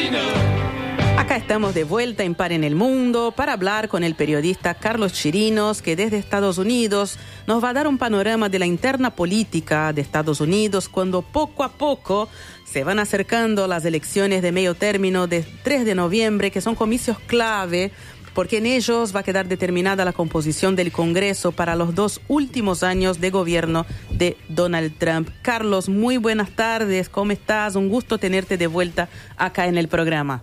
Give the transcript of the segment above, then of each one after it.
Acá estamos de vuelta en Par en el Mundo para hablar con el periodista Carlos Chirinos, que desde Estados Unidos nos va a dar un panorama de la interna política de Estados Unidos cuando poco a poco se van acercando las elecciones de medio término de 3 de noviembre, que son comicios clave, porque en ellos va a quedar determinada la composición del Congreso para los 2 últimos años de gobierno de Donald Trump. Carlos, muy buenas tardes, ¿cómo estás? Un gusto tenerte de vuelta acá en el programa.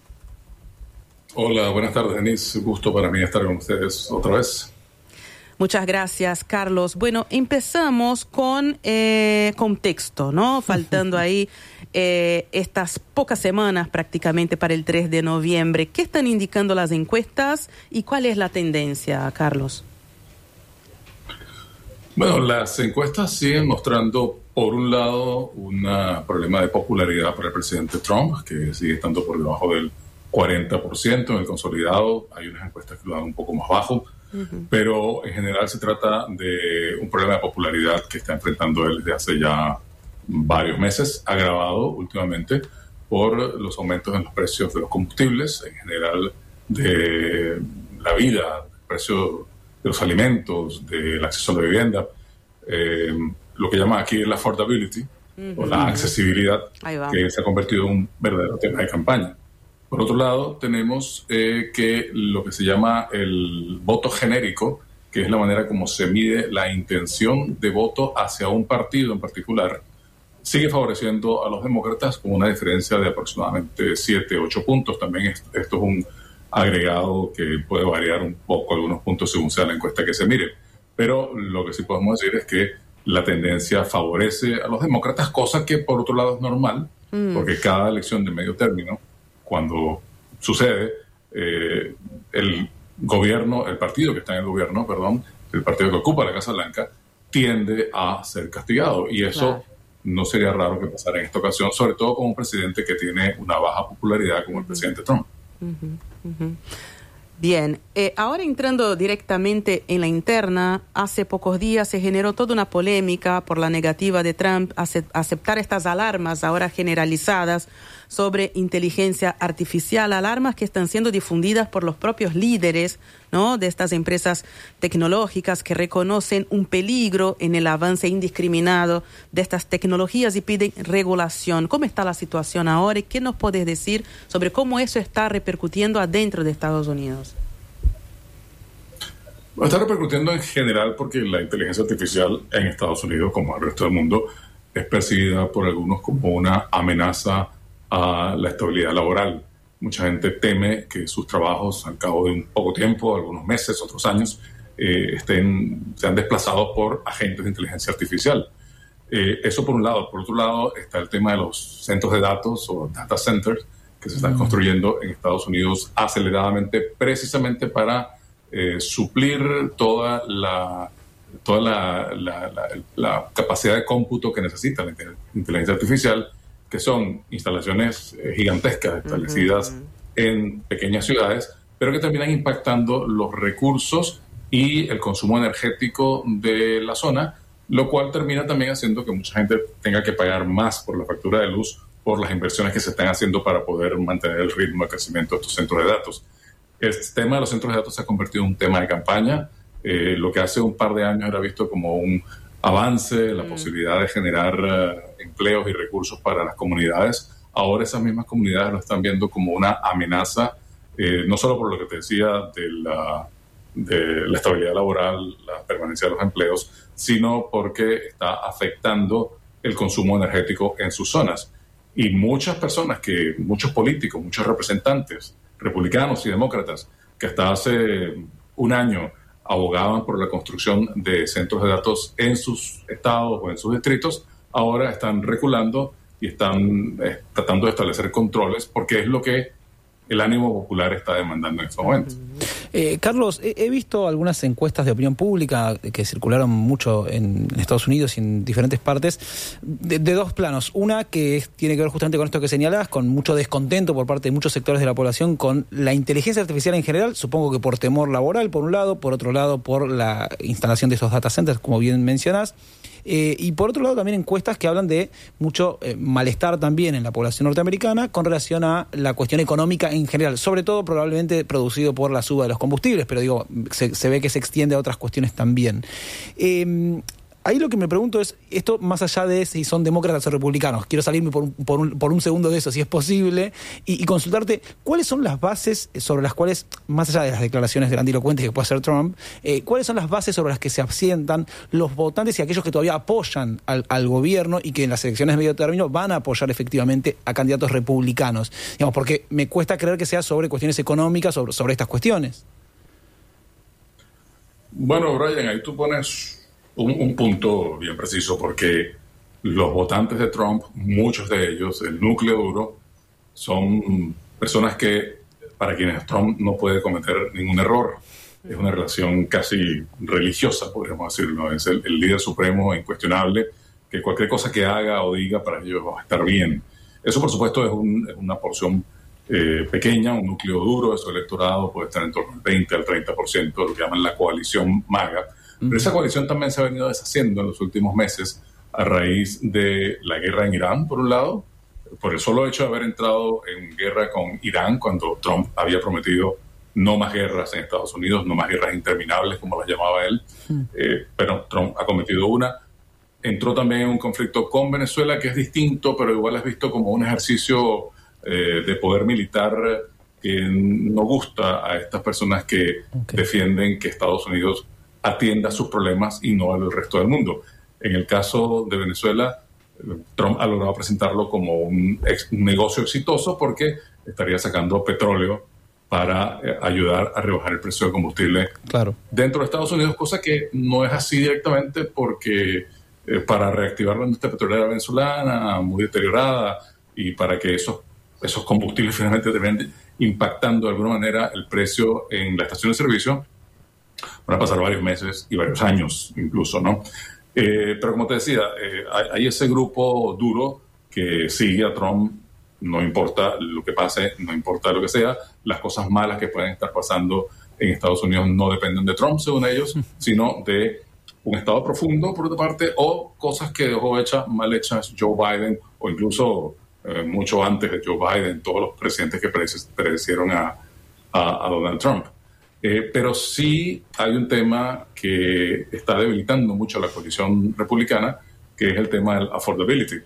Hola, buenas tardes, Denise. Gusto para mí estar con ustedes otra vez. Muchas gracias, Carlos. Bueno, empezamos con contexto, ¿no? Faltando ahí estas pocas semanas prácticamente para el 3 de noviembre. ¿Qué están indicando las encuestas y cuál es la tendencia, Carlos? Bueno, las encuestas siguen mostrando, por un lado, un problema de popularidad para el presidente Trump, que sigue estando por debajo del 40% en el consolidado. Hay unas encuestas que lo dan un poco más bajo, pero en general se trata de un problema de popularidad que está enfrentando él desde hace ya varios meses, agravado últimamente por los aumentos en los precios de los combustibles, en general de la vida, el precio de los alimentos, del acceso a la vivienda, lo que llaman aquí el affordability, o la accesibilidad, que se ha convertido en un verdadero tema de campaña. Por otro lado, tenemos que lo que se llama el voto genérico, que es la manera como se mide la intención de voto hacia un partido en particular, sigue favoreciendo a los demócratas con una diferencia de aproximadamente 7, 8 puntos. También esto es un agregado que puede variar un poco, algunos puntos según sea la encuesta que se mire. Pero lo que sí podemos decir es que la tendencia favorece a los demócratas, cosa que por otro lado es normal, porque cada elección de medio término, cuando sucede, el partido que está en el gobierno, el partido que ocupa la Casa Blanca, tiende a ser castigado. Y eso no sería raro que pasara en esta ocasión, sobre todo con un presidente que tiene una baja popularidad como el presidente Trump. Bien, ahora entrando directamente en la interna, hace pocos días se generó toda una polémica por la negativa de Trump a aceptar estas alarmas ahora generalizadas sobre inteligencia artificial, alarmas que están siendo difundidas por los propios líderes, ¿no?, de estas empresas tecnológicas que reconocen un peligro en el avance indiscriminado de estas tecnologías y piden regulación. ¿Cómo está la situación ahora y qué nos puedes decir sobre cómo eso está repercutiendo adentro de Estados Unidos? Bueno, está repercutiendo en general porque la inteligencia artificial en Estados Unidos, como en el resto del mundo, es percibida por algunos como una amenaza a la estabilidad laboral. Mucha gente teme que sus trabajos, al cabo de un poco tiempo, algunos meses, otros años, sean desplazados por agentes de inteligencia artificial. Eso por un lado. Por otro lado está el tema de los centros de datos o data centers que se están construyendo en Estados Unidos aceleradamente, precisamente para suplir toda la capacidad de cómputo que necesita la inteligencia artificial, que son instalaciones gigantescas establecidas en pequeñas ciudades, pero que terminan impactando los recursos y el consumo energético de la zona, lo cual termina también haciendo que mucha gente tenga que pagar más por la factura de luz por las inversiones que se están haciendo para poder mantener el ritmo de crecimiento de estos centros de datos. El tema de los centros de datos se ha convertido en un tema de campaña. Lo que hace un par de años era visto como un avance, la posibilidad de generar empleos y recursos para las comunidades. Ahora esas mismas comunidades lo están viendo como una amenaza, no solo por lo que te decía de la estabilidad laboral, la permanencia de los empleos, sino porque está afectando el consumo energético en sus zonas. Y muchas personas, muchos políticos, muchos representantes, republicanos y demócratas, que hasta hace un año abogaban por la construcción de centros de datos en sus estados o en sus distritos, ahora están reculando y están tratando de establecer controles porque es lo que el ánimo popular está demandando en estos momentos. Carlos, he visto algunas encuestas de opinión pública que circularon mucho en Estados Unidos y en diferentes partes, de dos planos. Una que tiene que ver justamente con esto que señalás, con mucho descontento por parte de muchos sectores de la población con la inteligencia artificial en general, supongo que por temor laboral, por un lado, por otro lado, por la instalación de esos data centers, como bien mencionás. Y por otro lado también encuestas que hablan de mucho malestar también en la población norteamericana con relación a la cuestión económica en general, sobre todo probablemente producido por la suba de los combustibles, pero digo, se ve que se extiende a otras cuestiones también. Ahí lo que me pregunto es, esto más allá de si son demócratas o republicanos, quiero salirme por un segundo de eso, si es posible, y consultarte cuáles son las bases sobre las cuales, más allá de las declaraciones grandilocuentes que puede hacer Trump, cuáles son las bases sobre las que se asientan los votantes y aquellos que todavía apoyan al gobierno y que en las elecciones de medio término van a apoyar efectivamente a candidatos republicanos. Digamos, porque me cuesta creer que sea sobre cuestiones económicas, sobre estas cuestiones. Bueno, Brian, ahí tú pones un punto bien preciso, porque los votantes de Trump, muchos de ellos, el núcleo duro, son personas que, para quienes Trump no puede cometer ningún error. Es una relación casi religiosa, podríamos decirlo. Es el líder supremo, incuestionable, que cualquier cosa que haga o diga para ellos va a estar bien. Eso, por supuesto, es una porción pequeña, un núcleo duro de su electorado, puede estar en torno al 20 al 30%, lo que llaman la coalición MAGA. Pero esa coalición también se ha venido deshaciendo en los últimos meses a raíz de la guerra en Irán, por un lado, por el solo hecho de haber entrado en guerra con Irán cuando Trump había prometido no más guerras en Estados Unidos, no más guerras interminables, como las llamaba él, pero Trump ha cometido una. Entró también en un conflicto con Venezuela, que es distinto, pero igual es visto como un ejercicio de poder militar que no gusta a estas personas que defienden que Estados Unidos atienda sus problemas y no al resto del mundo. En el caso de Venezuela, Trump ha logrado presentarlo como un negocio exitoso porque estaría sacando petróleo para ayudar a rebajar el precio del combustible dentro de Estados Unidos, cosa que no es así directamente porque para reactivar la industria petrolera venezolana, muy deteriorada, y para que esos combustibles finalmente terminen impactando de alguna manera el precio en la estación de servicio, van a pasar varios meses y varios años incluso, ¿no? Pero como te decía, hay ese grupo duro que sigue a Trump, no importa lo que pase, no importa lo que sea, las cosas malas que pueden estar pasando en Estados Unidos no dependen de Trump, según ellos, sino de un estado profundo, por otra parte, o cosas que dejó mal hechas Joe Biden, o incluso mucho antes de Joe Biden, todos los presidentes que predecieron a Donald Trump. Pero sí hay un tema que está debilitando mucho a la coalición republicana, que es el tema del affordability.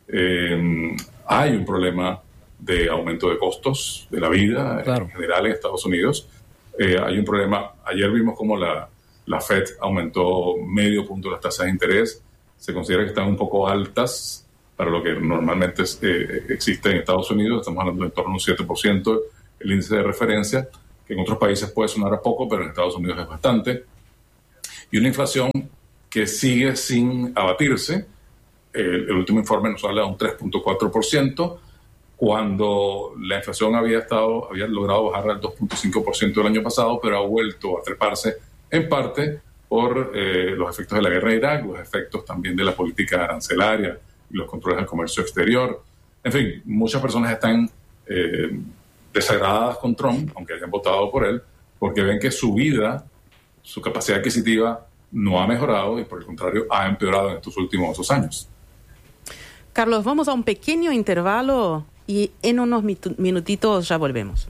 Hay un problema de aumento de costos de la vida en general en Estados Unidos. Hay un problema, ayer vimos como la Fed aumentó medio punto las tasas de interés. Se considera que están un poco altas para lo que normalmente existe en Estados Unidos. Estamos hablando de en torno a un 7% el índice de referencia, que en otros países puede sonar a poco, pero en Estados Unidos es bastante. Y una inflación que sigue sin abatirse. El último informe nos habla de un 3.4%, cuando la inflación había logrado bajar al 2.5% el año pasado, pero ha vuelto a treparse en parte por los efectos de la guerra de Irak, los efectos también de la política arancelaria y los controles del comercio exterior. En fin, muchas personas están desagradadas con Trump, aunque hayan votado por él, porque ven que su vida, su capacidad adquisitiva no ha mejorado y por el contrario ha empeorado en estos últimos 2 años. Carlos, vamos a un pequeño intervalo y en unos minutitos ya volvemos.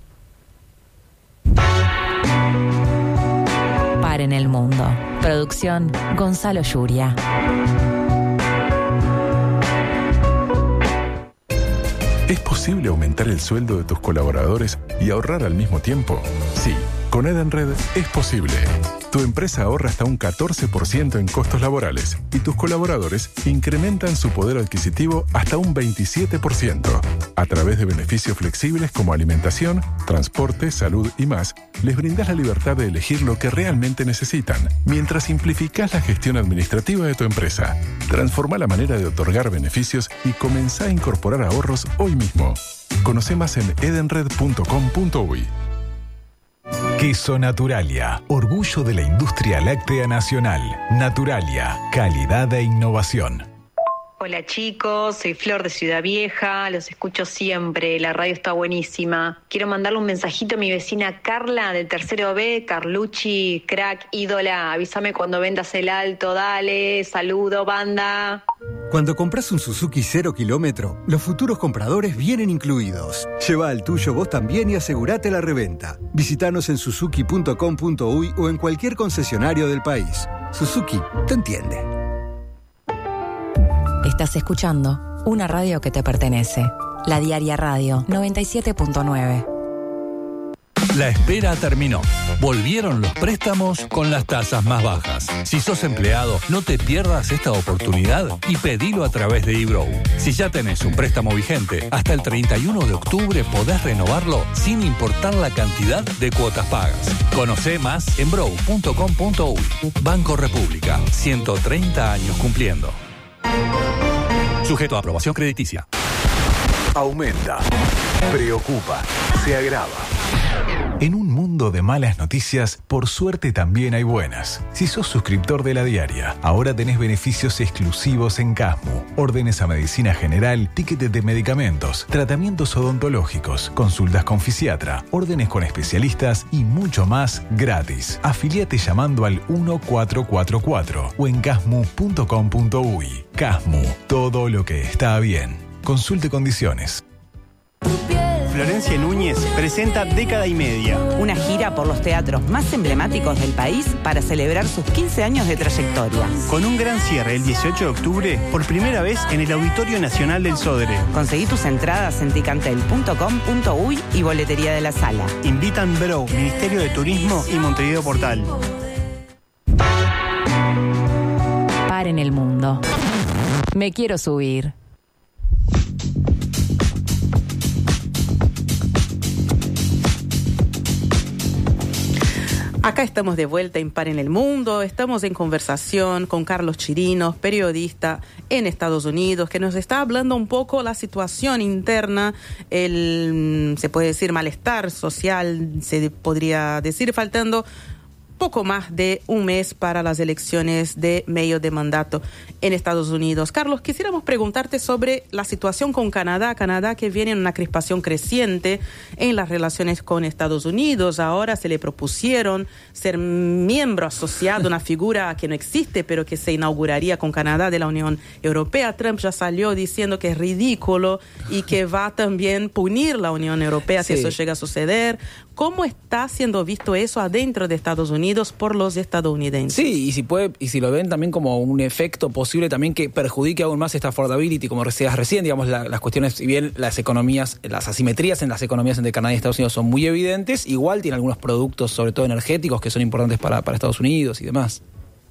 Paren el mundo. Producción Gonzalo Yuria. ¿Es posible aumentar el sueldo de tus colaboradores y ahorrar al mismo tiempo? Sí, con Edenred es posible. Tu empresa ahorra hasta un 14% en costos laborales y tus colaboradores incrementan su poder adquisitivo hasta un 27%. A través de beneficios flexibles como alimentación, transporte, salud y más, les brindas la libertad de elegir lo que realmente necesitan, mientras simplificás la gestión administrativa de tu empresa. Transforma la manera de otorgar beneficios y comenzá a incorporar ahorros hoy mismo. Conoce más en edenred.com.uy. Queso Naturalia, orgullo de la industria láctea nacional. Naturalia, calidad e innovación. Hola chicos, soy Flor de Ciudad Vieja, los escucho siempre, la radio está buenísima. Quiero mandarle un mensajito a mi vecina Carla del tercero B, Carlucci, crack, ídola, avísame cuando vendas el alto, dale, saludo banda. Cuando compras un Suzuki 0 kilómetro, los futuros compradores vienen incluidos. Lleva el tuyo vos también y asegurate la reventa. Visítanos en suzuki.com.uy o en cualquier concesionario del país. Suzuki te entiende. Estás escuchando una radio que te pertenece. La Diaria Radio 97.9. La espera terminó. Volvieron los préstamos con las tasas más bajas. Si sos empleado, no te pierdas esta oportunidad y pedilo a través de eBrow. Si ya tenés un préstamo vigente, hasta el 31 de octubre podés renovarlo sin importar la cantidad de cuotas pagas. Conocé más en brow.com.uy. Banco República, 130 años cumpliendo. Sujeto a aprobación crediticia. Aumenta, preocupa, se agrava. En un mundo de malas noticias, por suerte también hay buenas. Si sos suscriptor de La Diaria, ahora tenés beneficios exclusivos en Casmu. Órdenes a medicina general, tickets de medicamentos, tratamientos odontológicos, consultas con fisiatra, órdenes con especialistas y mucho más gratis. Afiliate llamando al 1444 o en casmu.com.uy. Casmu, todo lo que está bien. Consulte condiciones. Florencia Núñez presenta Década y Media. Una gira por los teatros más emblemáticos del país para celebrar sus 15 años de trayectoria. Con un gran cierre el 18 de octubre, por primera vez en el Auditorio Nacional del Sodre. Conseguí tus entradas en ticantel.com.uy y boletería de la sala. Invitan Brow, Ministerio de Turismo y Montevideo Portal. Paren el mundo. Me quiero subir. Acá estamos de vuelta en Par en el Mundo, estamos en conversación con Carlos Chirinos, periodista en Estados Unidos, que nos está hablando un poco la situación interna, se puede decir malestar social, se podría decir, faltando poco más de un mes para las elecciones de medio de mandato en Estados Unidos. Carlos, quisiéramos preguntarte sobre la situación con Canadá. Canadá que viene en una crispación creciente en las relaciones con Estados Unidos. Ahora se le propusieron ser miembro asociado, una figura que no existe, pero que se inauguraría con Canadá de la Unión Europea. Trump ya salió diciendo que es ridículo y que va a también punir la Unión Europea si eso llega a suceder. ¿Cómo está siendo visto eso adentro de Estados Unidos por los estadounidenses? Sí, y si lo ven también como un efecto posible también que perjudique aún más esta affordability, como decías recién, digamos, las cuestiones, si bien las economías, las asimetrías en las economías entre Canadá y Estados Unidos son muy evidentes, igual tiene algunos productos, sobre todo energéticos, que son importantes para Estados Unidos y demás.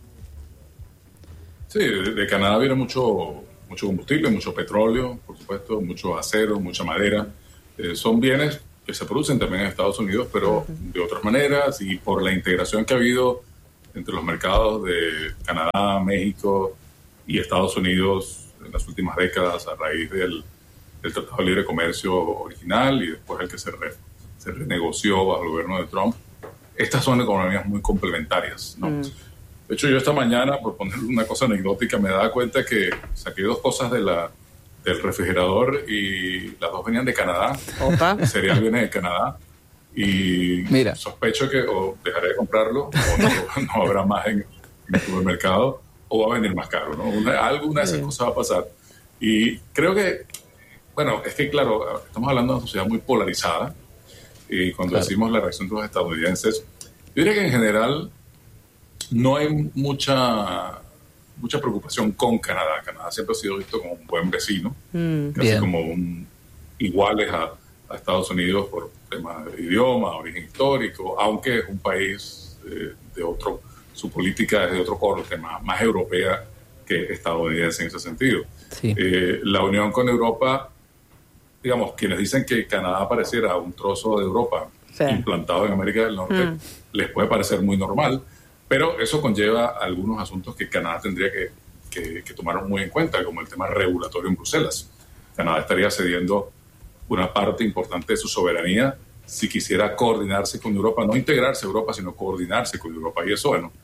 Sí, de Canadá viene mucho combustible, mucho petróleo, por supuesto, mucho acero, mucha madera. Son bienes que se producen también en Estados Unidos, pero de otras maneras, y por la integración que ha habido entre los mercados de Canadá, México y Estados Unidos en las últimas décadas a raíz del Tratado de Libre Comercio original y después el que se renegoció bajo el gobierno de Trump. Estas son economías muy complementarias, ¿no? De hecho, yo esta mañana, por poner una cosa anecdótica, me daba cuenta que saqué dos cosas del refrigerador y las dos venían de Canadá. Opa. El cereal viene de Canadá y sospecho que o dejaré de comprarlo o no habrá más en el supermercado o va a venir más caro, ¿no? Alguna de esas cosas va a pasar. Y creo que, bueno, es que claro, estamos hablando de una sociedad muy polarizada y cuando decimos la reacción de los estadounidenses, yo diría que en general no hay mucha preocupación con Canadá. Canadá siempre ha sido visto como un buen vecino, casi como iguales a Estados Unidos por temas de idioma, origen histórico, aunque es un país de otro, su política es de otro corte, más europea que estadounidense en ese sentido. Sí. La unión con Europa, digamos, quienes dicen que Canadá pareciera un trozo de Europa implantado en América del Norte, les puede parecer muy normal, pero eso conlleva algunos asuntos que Canadá tendría que tomar muy en cuenta, como el tema regulatorio en Bruselas. Canadá estaría cediendo una parte importante de su soberanía si quisiera coordinarse con Europa, no integrarse a Europa, sino coordinarse con Europa. Y eso, bueno,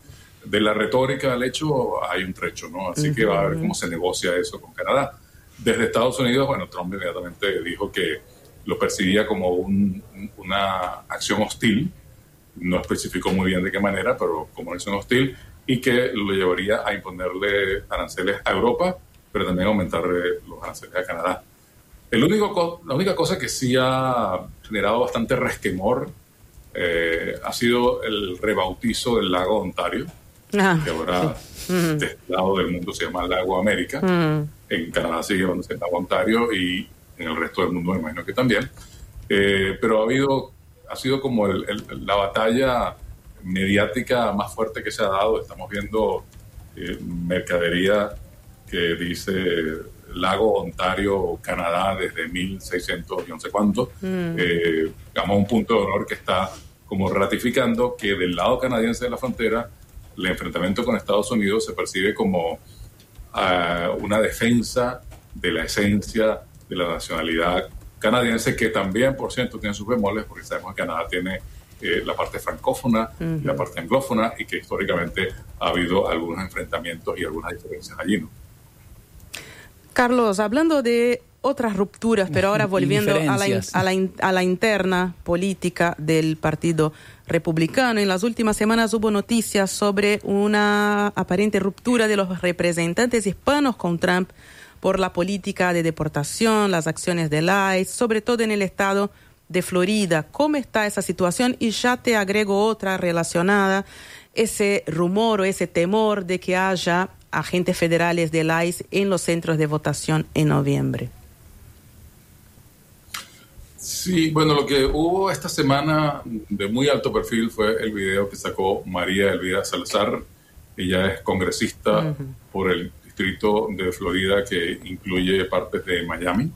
de la retórica al hecho hay un trecho, ¿no? Así que va a ver cómo se negocia eso con Canadá. Desde Estados Unidos, bueno, Trump inmediatamente dijo que lo percibía como una acción hostil, no especificó muy bien de qué manera, pero como una acción hostil, y que lo llevaría a imponerle aranceles a Europa, pero también aumentarle los aranceles a Canadá. La única cosa que sí ha generado bastante resquemor ha sido el rebautizo del lago Ontario, que ahora de este lado del mundo se llama Lago América. En Canadá sigue llamándose Lago Ontario y en el resto del mundo me imagino que también. Pero ha sido como la batalla mediática más fuerte que se ha dado. Estamos viendo mercadería que dice Lago Ontario, Canadá, desde 1600 y no sé cuánto. Digamos, un punto de honor que está como ratificando que del lado canadiense de la frontera el enfrentamiento con Estados Unidos se percibe como una defensa de la esencia de la nacionalidad canadiense, que también, por cierto, tiene sus bemoles, porque sabemos que Canadá tiene la parte francófona y la parte anglófona, y que históricamente ha habido algunos enfrentamientos y algunas diferencias allí, ¿no? Carlos, hablando de otras rupturas, pero ahora volviendo a la interna política del Partido Republicano, en las últimas semanas hubo noticias sobre una aparente ruptura de los representantes hispanos con Trump por la política de deportación, las acciones del ICE, sobre todo en el estado de Florida. ¿Cómo está esa situación? Y ya te agrego otra relacionada, ese rumor o ese temor de que haya agentes federales del ICE en los centros de votación en noviembre. Sí, bueno, lo que hubo esta semana de muy alto perfil fue el video que sacó María Elvira Salazar. Ella es congresista por el distrito de Florida que incluye partes de Miami.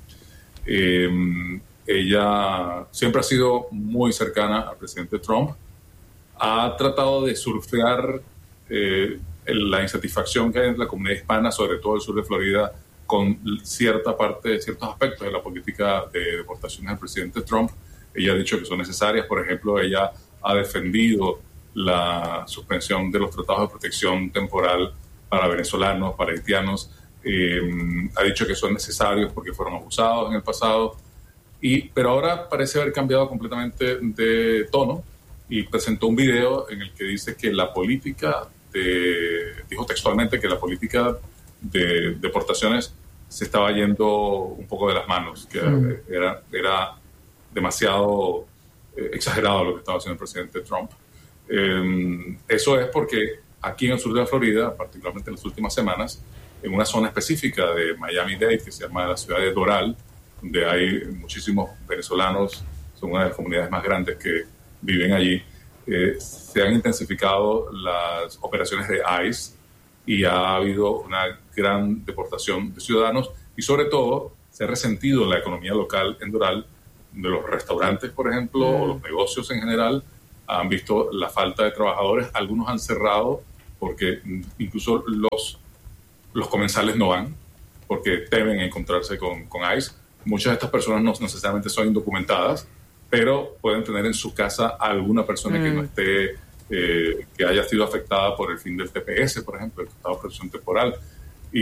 Ella siempre ha sido muy cercana al presidente Trump. Ha tratado de surfear la insatisfacción que hay en la comunidad hispana, sobre todo el sur de Florida, con ciertos aspectos de la política de deportaciones del presidente Trump. Ella ha dicho que son necesarias. Por ejemplo, ella ha defendido la suspensión de los tratados de protección temporal para venezolanos, para haitianos. Ha dicho que son necesarios porque fueron abusados en el pasado. Pero ahora parece haber cambiado completamente de tono y presentó un video en el que dice que dijo textualmente que la política de deportaciones se estaba yendo un poco de las manos, que era demasiado exagerado lo que estaba haciendo el presidente Trump. Eso es porque aquí en el sur de la Florida, particularmente en las últimas semanas, en una zona específica de Miami-Dade, que se llama la ciudad de Doral, donde hay muchísimos venezolanos, son una de las comunidades más grandes que viven allí, se han intensificado las operaciones de ICE y ha habido una gran deportación de ciudadanos, y sobre todo se ha resentido la economía local en Doral, de los restaurantes, por ejemplo, o los negocios en general. Han visto la falta de trabajadores, algunos han cerrado porque incluso los comensales no van porque temen encontrarse con ICE. Muchas de estas personas no necesariamente son indocumentadas, pero pueden tener en su casa a alguna persona que no esté, que haya sido afectada por el fin del TPS, por ejemplo, el Tratado de Protección Temporal.